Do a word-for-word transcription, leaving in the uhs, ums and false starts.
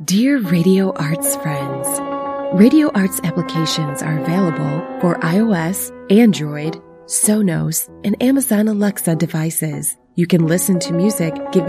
Dear Radio Arts friends, Radio Arts applications are available for iOS, Android, Sonos, and Amazon Alexa devices. You can listen to music, giving